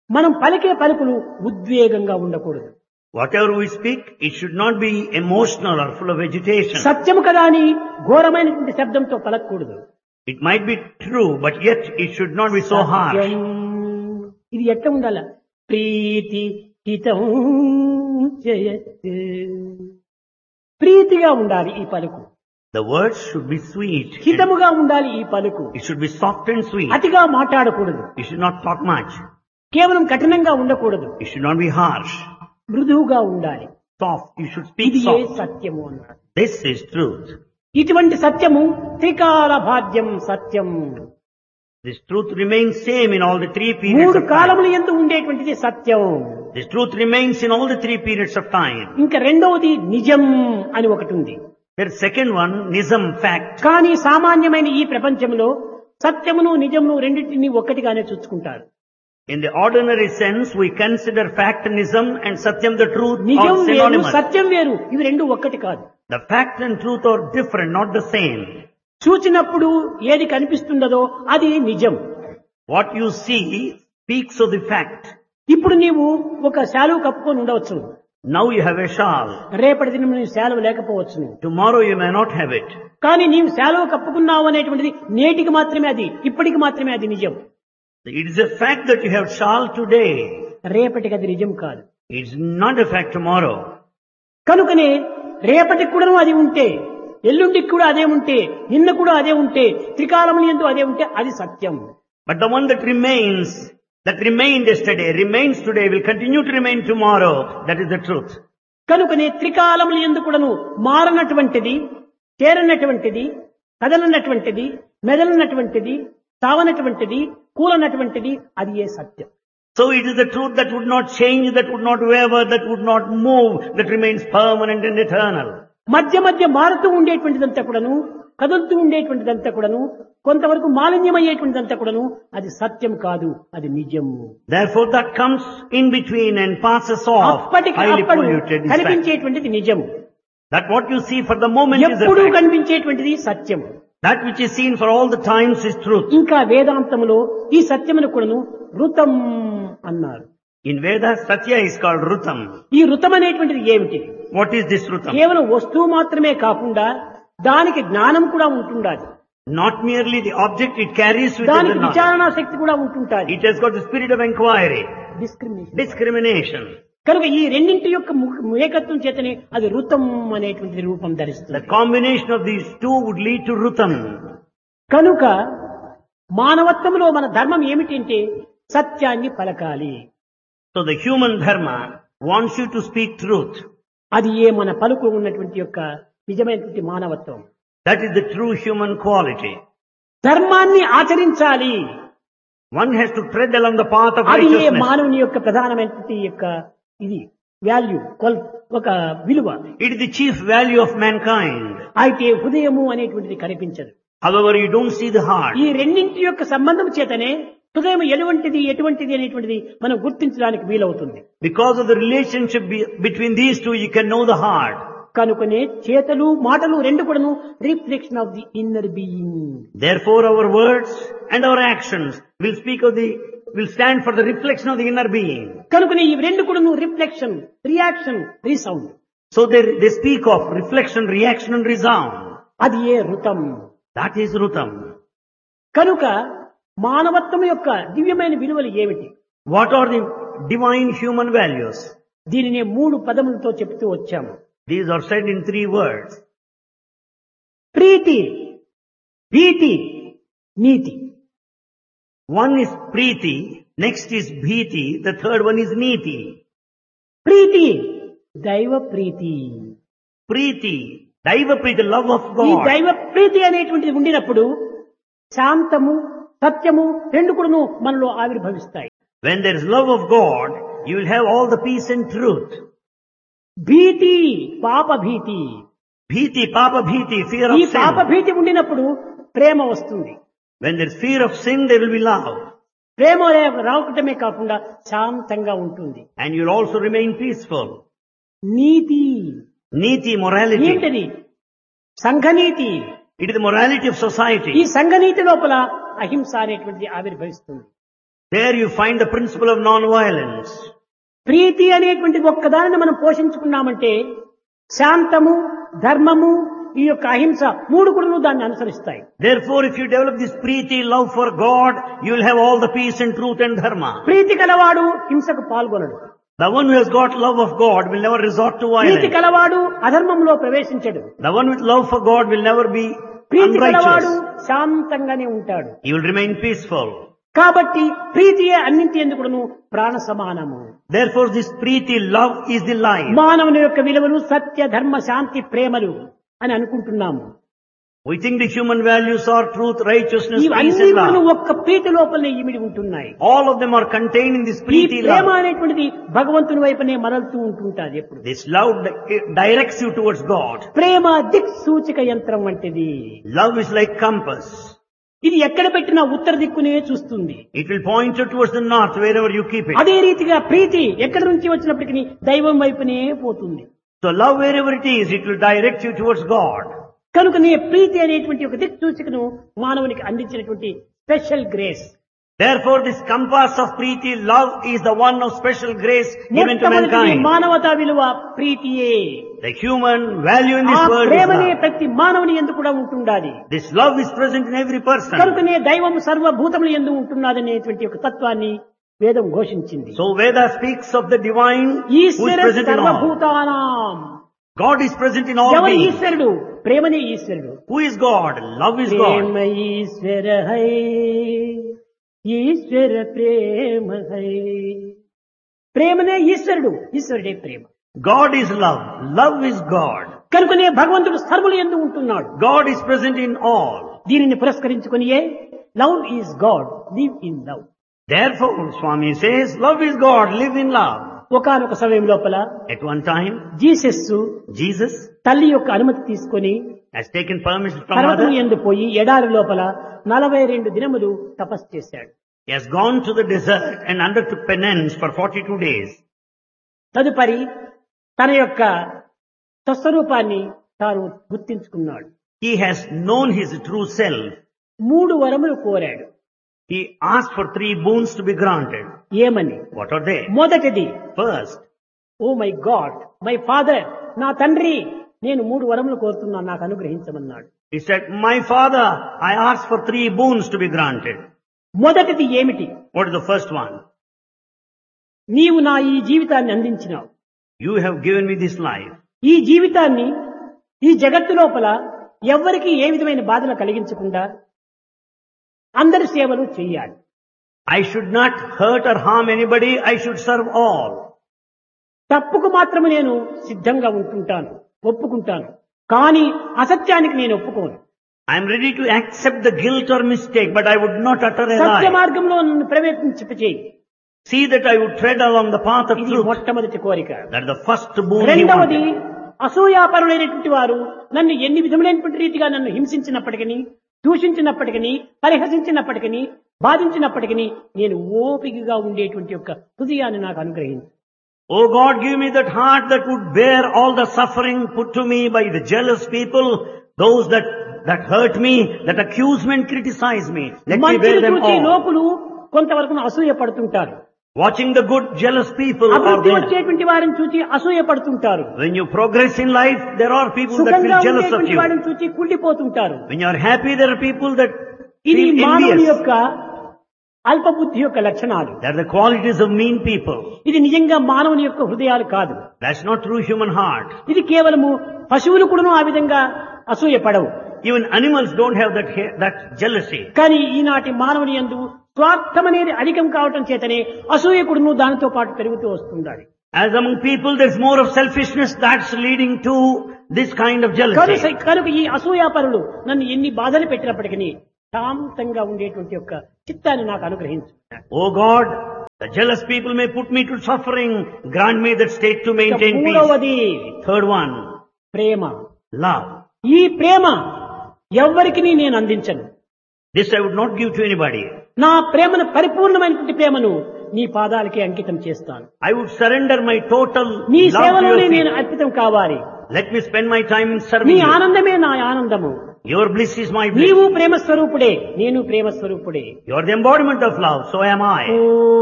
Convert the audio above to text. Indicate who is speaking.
Speaker 1: మనం పలికే పలుకులు ఉద్వేగంగా ఉండకూడదు.
Speaker 2: Whatever we speak, it should not be emotional or full of agitation.
Speaker 1: సత్యము కదా అని ఘోరమైనటువంటి శబ్దంతో పలకూడదు.
Speaker 2: It might be true, but yet it should not be so harsh.
Speaker 1: సత్యం. ఇది ఎట్లా ఉండాల? ప్రీతి హితం జయత్. ప్రీతిగా ఉండాలి ఈ పలుకు.
Speaker 2: The words should be sweet.
Speaker 1: హితముగా ఉండాలి ఈ పలుకు.
Speaker 2: It should be soft and sweet.
Speaker 1: అతిగా మాట్లాడకూడదు.
Speaker 2: You should not talk much.
Speaker 1: కేవలం కఠినంగా ఉండకూడదు.
Speaker 2: You should not be harsh.
Speaker 1: మృదువుగా ఉండాలి.
Speaker 2: Soft. You should speak
Speaker 1: ఇది ఏ
Speaker 2: soft.
Speaker 1: సత్యము అన్నారు.
Speaker 2: This is truth.
Speaker 1: ఇటువంటి సత్యము త్రికాల భాగ్యం సత్యం.
Speaker 2: This truth remains same in all the three periods
Speaker 1: మూడు
Speaker 2: of time.
Speaker 1: కాలములు యందు ఉండేటువంటిది సత్యం.
Speaker 2: This truth remains in all the three periods of time.
Speaker 1: ఇంకా రెండవది నిజం అని ఒకటి ఉంది.
Speaker 2: There's second one, Nizam, fact.
Speaker 1: కానీ సామాన్యమైన ఈ ప్రపంచంలో సత్యమును నిజమును రెండింటిని ఒక్కటిగానే చూసుకుంటారు.
Speaker 2: In the ordinary sense, we consider fact Nizam and Satyam the truth
Speaker 1: నిజం
Speaker 2: are
Speaker 1: వేరు
Speaker 2: synonymous.
Speaker 1: సత్యం వేరు, ఇవి రెండు ఒక్కటి కాదు.
Speaker 2: The fact and truth are different, not the same.
Speaker 1: చూచినప్పుడు ఏది కనిపిస్తున్నదో అది నిజం.
Speaker 2: What you see speaks of the fact.
Speaker 1: ఇప్పుడు నీవు ఒక శాలువ కప్పుకొని ఉండవచ్చు.
Speaker 2: Now you have a shawl.
Speaker 1: రేపటి దినం నీవు శాలువ లేకపోవచ్చును.
Speaker 2: Tomorrow you may not have it.
Speaker 1: కానీ నీవు శాలువ కప్పుకున్నావు అనేటువంటిది నేటికి మాత్రమే, అది ఇప్పటికి మాత్రమే అది నిజం.
Speaker 2: It is a fact that you have shawl today.
Speaker 1: రేపటికి అది నిజం కాదు.
Speaker 2: It's not a fact tomorrow.
Speaker 1: కనుకనే రేపటికి కూడా అది ఉంటే, ఎల్లుండికి కూడా అదే ఉంటే, నిన్న కూడా అదే ఉంటే, త్రికాలములు యందు అదే ఉంటే అది సత్యం.
Speaker 2: But the one that remained yesterday, remains today, will continue to remain tomorrow. That is the truth.
Speaker 1: కనుకనే త్రికాలములు యందు కూడాను మారనటువంటిది, చేరనటువంటిది, కదలనటువంటిది, మెదలనటువంటిది, తావనటువంటిది, కూలనటువంటిది అది ఏ సత్యం.
Speaker 2: So it is the truth that would not change, that would not waver, that would not move, that remains permanent and eternal.
Speaker 1: మధ్య మధ్య మారుతూ ఉండేటువంటిదంతా కూడాను, కదులుతూ ఉండేటువంటిదంతా కూడాను, కొంతవరకు మాలిన్యమయ్యేటువంటిదంతా కూడాను అది సత్యం కాదు, అది నిజము.
Speaker 2: Therefore that comes in between and passes off,
Speaker 1: అప్పటికి
Speaker 2: highly
Speaker 1: అప్పుడు
Speaker 2: polluted is fact.
Speaker 1: కనిపించేటువంటిది నిజము.
Speaker 2: That what you see for the moment is a
Speaker 1: ఎప్పుడూ
Speaker 2: fact.
Speaker 1: కనిపించేటువంటిది Satyam.
Speaker 2: That which is seen for all the times is truth.
Speaker 1: ఇంకా వేదాంతములో ఈ సత్యమును కూడాను ఋతం అన్నారు.
Speaker 2: In Vedas, Satya is called Rutam.
Speaker 1: ఈ ఋతం అనేటువంటిది ఏమిటి?
Speaker 2: What is this Rutam?
Speaker 1: కేవలం వస్తువు మాత్రమే కాకుండా దానికి జ్ఞానం కూడా ఉంటుండాలి.
Speaker 2: Not merely the object, it carries with it the
Speaker 1: దానికి
Speaker 2: knowledge.
Speaker 1: విచారణా శక్తి కూడా ఉంటుంటాది.
Speaker 2: It has got the spirit of inquiry, discrimination.
Speaker 1: కనుక ఈ రెండింటి యొక్క ఏకత్వం చేతనే అది ఋతం అనేటువంటి రూపం
Speaker 2: The
Speaker 1: ధరిస్తుంది.
Speaker 2: combination of these two would lead to Rutam.
Speaker 1: కనుక మానవత్వంలో మన ధర్మం ఏమిటంటే సత్యాన్ని పలకాలి.
Speaker 2: So the human dharma wants you to speak truth.
Speaker 1: అది ఏ మన పలుకు ఉన్నటువంటి యొక్క నిజమైనటువంటి మానవత్వం.
Speaker 2: That is the true human quality.
Speaker 1: ధర్మాన్ని ఆచరించాలి.
Speaker 2: One has to tread along the path of
Speaker 1: అది ఏ
Speaker 2: righteousness.
Speaker 1: మానవుని యొక్క ప్రధానమైనటువంటి యొక్క ఇది వాల్యూ, ఒక విలువ.
Speaker 2: It is the chief value of mankind.
Speaker 1: అయితే హృదయము అనేటువంటిది కనిపించదు.
Speaker 2: However, you don't see the heart.
Speaker 1: ఈ రెండింటి యొక్క సంబంధం చేతనే హృదయం ఎటువంటిది అనేటువంటిది మనం గుర్తించడానికి వీలవుతుంది.
Speaker 2: Because of the relationship between these two, you can know the heart.
Speaker 1: కనుకనే చేతలు మాటలు రెండు కూడాను reflection of the inner being.
Speaker 2: Therefore, our words and our actions will stand for the reflection of the inner being.
Speaker 1: కనుకనే ఈ రెండు కూడాను reflection, reaction, resound.
Speaker 2: So they speak of reflection, reaction and resound.
Speaker 1: అది ఏ ఋతం.
Speaker 2: That is Rutam.
Speaker 1: కనుక మానవత్వం యొక్క దివ్యమైన విలువలు ఏమిటి?
Speaker 2: What are the divine human values?
Speaker 1: దీనిని 3 పదములతో చెప్తూ వచ్చాము.
Speaker 2: These are said in 3 words.
Speaker 1: ప్రీతి, భీతి, నీతి.
Speaker 2: One is Preeti, next is Bhiti, the third one is Niti.
Speaker 1: ప్రీతి దైవ ప్రీతి.
Speaker 2: Preeti, Daiva Preeti, love of
Speaker 1: ఈ
Speaker 2: God.
Speaker 1: దైవ ప్రీతి అనేటువంటిది ఉండినప్పుడు శాంతము, సత్యము రెండు కూడాను మనలో ఆవిర్భవిస్తాయి.
Speaker 2: When there is love of God, you will have all the peace and truth.
Speaker 1: భీతి, పాప భీతి.
Speaker 2: Bhiti, Papa Bhiti, fear
Speaker 1: ఈ
Speaker 2: of
Speaker 1: పాప
Speaker 2: sin.
Speaker 1: భీతి ఉండినప్పుడు ప్రేమ వస్తుంది.
Speaker 2: When there is fear of sin, there will be love.
Speaker 1: ప్రేమ రావటమే కాకుండా శాంతంగా ఉంటుంది.
Speaker 2: And you will also remain peaceful.
Speaker 1: NITI
Speaker 2: Niti, morality.
Speaker 1: ఏంటది? సంఘనీతి.
Speaker 2: It is the morality of
Speaker 1: ఈ
Speaker 2: society.
Speaker 1: సంఘనీతి లోపల అహింస అనేటువంటిది ఆవిర్భవిస్తుంది.
Speaker 2: There you find the principle of non-violence.
Speaker 1: ప్రీతి అనేటువంటి ఒక్కదానిని మనం పోషించుకున్నామంటే శాంతము, ధర్మము, ఈ యొక్క అహింస మూడు కూడా దాన్ని అనుసరిస్తాయి.
Speaker 2: Therefore, if you develop this preeti, love for God, you will have all the peace and truth and dharma.
Speaker 1: ప్రీతి కలవాడు హింసకు పాల్గొనడు.
Speaker 2: The one who has got love of God will never resort to
Speaker 1: Preethi
Speaker 2: violence.
Speaker 1: కలవాడు అధర్మంలో ప్రవేశించడు.
Speaker 2: The one with love for God will never be
Speaker 1: ప్రీతి కలవాడు
Speaker 2: unrighteous.
Speaker 1: శాంతంగానే ఉంటాడు.
Speaker 2: He will remain peaceful.
Speaker 1: కాబట్టి ప్రీతియే అన్నింటి ఎందుకును ప్రాణ సమానము.
Speaker 2: Therefore, this preeti, love is the life.
Speaker 1: మానవుని యొక్క విలువలు సత్య, ధర్మ, శాంతి, ప్రేమలు అని అనుకుంటున్నాము.
Speaker 2: We think the human values are truth, righteousness, peace
Speaker 1: ఇవన్నీ
Speaker 2: and
Speaker 1: కూడా
Speaker 2: love.
Speaker 1: ఒక్క ప్రీతి లోపలనే ఇమిడి ఉంటున్నాయి.
Speaker 2: All of them are contained in this
Speaker 1: ఈ
Speaker 2: preeti
Speaker 1: ప్రేమ
Speaker 2: love.
Speaker 1: అనేటువంటిది భగవంతుని వైపునే మరలుతూ ఉంటుంటాది ఎప్పుడు.
Speaker 2: This love directs you towards God.
Speaker 1: ప్రేమ దిక్ సూచిక యంత్రం వంటిది.
Speaker 2: Love is like compass.
Speaker 1: ఇది ఎక్కడ పెట్టినా ఉత్తర దిక్కునే చూస్తుంది.
Speaker 2: It will point you towards the north wherever you keep it.
Speaker 1: అదే రీతిగా ప్రీతి ఎక్కడి నుంచి వచ్చినప్పటికీ దైవం వైపునే పోతుంది.
Speaker 2: So love wherever it is, it will direct you towards God.
Speaker 1: కనుకనే ప్రీతి అనేటువంటి ఒక దిక్ సూచికను మానవునికి అందించినటువంటి special grace.
Speaker 2: Therefore, this compass of preeti, love is the one of special grace given to
Speaker 1: మొట్టమొదటి
Speaker 2: mankind.
Speaker 1: మానవతా విలువ ప్రీతియే.
Speaker 2: The human value in
Speaker 1: ఆ
Speaker 2: this world is
Speaker 1: ప్రేమనే
Speaker 2: love.
Speaker 1: ప్రతి మానవుని యందు కూడా ఉంటుండాలి.
Speaker 2: This love is present in every person.
Speaker 1: కనుకనే దైవం సర్వభూతముల యందు ఉంటున్నదనేటువంటి ఒక తత్వాన్ని వేదం ఘోషించింది.
Speaker 2: So Veda speaks of the divine who is
Speaker 1: Eshwara
Speaker 2: present in all.
Speaker 1: సర్వభూతానాం.
Speaker 2: God is present in all
Speaker 1: ఎవరి
Speaker 2: beings.
Speaker 1: ఈశ్వరుడు? ప్రేమనే ఈశ్వరుడు.
Speaker 2: Who is God? Love is
Speaker 1: Prema
Speaker 2: God.
Speaker 1: Eshwara high, Eshwara Prema high. ప్రేమనే ఈశ్వరుడు, ఈశ్వరుడే ప్రేమ.
Speaker 2: God is love. Love is God.
Speaker 1: కనుకనే భగవంతుడు సర్వులు యందు ఉంటున్నాడు.
Speaker 2: God is present in all.
Speaker 1: దీనిని పురస్కరించుకునియే love is God, live in love.
Speaker 2: Therefore, Swami says, love is God, live in love.
Speaker 1: ఒకానొక సమయం లోపల
Speaker 2: At one time,
Speaker 1: Jesus
Speaker 2: Jesus
Speaker 1: తల్లి యొక్క అనుమతి తీసుకొని
Speaker 2: has taken permission from
Speaker 1: పర్వతం
Speaker 2: mother.
Speaker 1: యందు పోయి ఎడారి లోపల 42 దినములు తపస్సు చేశాడు.
Speaker 2: He has gone to the desert and undertook penance for 42 days.
Speaker 1: తదుపరి తన యొక్క స్వస్వరూపాన్ని తాను గుర్తించుకున్నాడు.
Speaker 2: He has known his true self.
Speaker 1: 3 వరములు కోరాడు.
Speaker 2: He asked for 3 boons to be granted.
Speaker 1: ఏమని?
Speaker 2: What are they?
Speaker 1: మొదటిది,
Speaker 2: First,
Speaker 1: oh my God, my father, నా తండ్రి, నేను 3 వరములు కోరుతున్నాను, నాకు అనుగ్రహించమన్నాడు.
Speaker 2: he said, my father, I asked for 3 boons to be granted.
Speaker 1: మొదటిది ఏమిటి?
Speaker 2: What is the first one?
Speaker 1: నీవు నా ఈ జీవితాన్ని అందించినావు.
Speaker 2: You have given me this life.
Speaker 1: ఈ జీవితాన్ని ఈ జగత్తు లోపల ఎవ్వరికి ఏ విధమైన బాధలు కలిగించకుండా అందరి సేవలు చేయాలి.
Speaker 2: I should not hurt or harm anybody. I should serve all.
Speaker 1: తప్పుకు మాత్రము నేను సిద్ధంగా ఉంటుంటాను, ఒప్పుకుంటాను. కానీ అసత్యానికి నేను ఒప్పుకోను.
Speaker 2: I am ready to accept the guilt or mistake, but I would not utter a
Speaker 1: Satya
Speaker 2: lie.
Speaker 1: మార్గంలో నన్ను ప్రవేశించేయి.
Speaker 2: See that I would tread along the path of
Speaker 1: ఇది
Speaker 2: truth.
Speaker 1: మొట్టమొదటి కోరిక.
Speaker 2: That is the first boon he
Speaker 1: రెండవది,
Speaker 2: wanted.
Speaker 1: అసూయాపరులైనటువంటి వారు నన్ను ఎన్ని విధములైనటువంటి రీతిగా నన్ను హింసించినప్పటికీ, దూషించినప్పటికీ, పరిహసించినప్పటికీ, బాధించినప్పటికీ నేను ఓపికగా ఉండేటువంటి యొక్క హృదయాన్ని నాకు అనుగ్రహించు.
Speaker 2: Oh God, give me that heart that would bear all the suffering put to me by the jealous people, those that hurt me, that accuse me and criticize me. Let me bear
Speaker 1: మంచిని
Speaker 2: them
Speaker 1: చూసి
Speaker 2: all.
Speaker 1: లోకులు కొంతవరకు అసూయ పడుతుంటారు.
Speaker 2: Watching the good, jealous people are
Speaker 1: అభివృద్ధి
Speaker 2: there.
Speaker 1: వచ్చేటువంటి వారిని చూసి అసూయ పడుతుంటారు.
Speaker 2: When you progress in life, there are people that
Speaker 1: సుఖంగా
Speaker 2: feel jealous of
Speaker 1: ఉండేటువంటి
Speaker 2: you.
Speaker 1: వారిని చూసి కుళ్ళిపోతుంటారు.
Speaker 2: When you are happy, there are people that
Speaker 1: ఇది
Speaker 2: feel
Speaker 1: మానవుని
Speaker 2: envious.
Speaker 1: యొక్క అల్పబుద్ధి యొక్క లక్షణాలు.
Speaker 2: They are the qualities of mean people.
Speaker 1: ఇది నిజంగా మానవుని యొక్క హృదయాలు కాదు.
Speaker 2: That's not true human heart.
Speaker 1: ఇది కేవలము పశువులు కూడాను ఆ విధంగా అసూయ పడవు.
Speaker 2: Even animals don't have that jealousy.
Speaker 1: కానీ ఈనాటి మానవుని యందు స్వార్థం అనేది అధికం కావటం చేతనే అసూయకుడును దానితో పాటు పెరుగుతూ వస్తుండాలి.
Speaker 2: As among people, there's more of selfishness that's leading to this kind of jealousy.
Speaker 1: కనుక ఈ అసూయాపరులు నన్ను ఎన్ని బాధలు పెట్టినప్పటికీ శాంతంగా ఉండేటువంటి యొక్క చిత్తాన్ని నాకు అనుగ్రహించు.
Speaker 2: Oh God, the jealous people may put me to suffering. Grant me that state to maintain peace.
Speaker 1: మూడవది
Speaker 2: Third one,
Speaker 1: ప్రేమ.
Speaker 2: love.
Speaker 1: ఈ ప్రేమ ఎవ్వరికి నేను అందించను.
Speaker 2: This I would not give to anybody.
Speaker 1: నా ప్రేమను పరిపూర్ణమైనటువంటి ప్రేమను నీ పాదాలకి అంకితం చేస్తాను.
Speaker 2: I would surrender my total
Speaker 1: నీ
Speaker 2: love to
Speaker 1: సేవలోనే
Speaker 2: your
Speaker 1: నేను
Speaker 2: feet.
Speaker 1: అర్పితం కావాలి.
Speaker 2: Let me spend my time in
Speaker 1: నీ
Speaker 2: serving you.
Speaker 1: ఆనందమే నా ఆనందము.
Speaker 2: Your bliss is my bliss.
Speaker 1: నీవు ప్రేమ స్వరూపుడే, నేను ప్రేమ స్వరూపుడే.
Speaker 2: You are the embodiment of love, so am I.